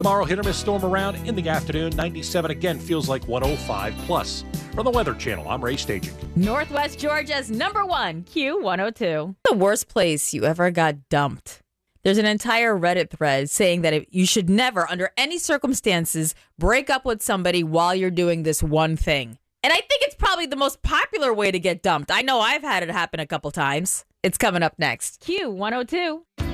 Tomorrow, hit or miss storm around in the afternoon. 97 again feels like 105 plus. From the Weather Channel, I'm Ray Staging. Northwest Georgia's #1 Q102. The worst place you ever got dumped. There's an entire Reddit thread saying that you should never, under any circumstances, break up with somebody while you're doing this one thing. And I think it's probably the most popular way to get dumped. I know I've had it happen a couple times. It's coming up next. Q102.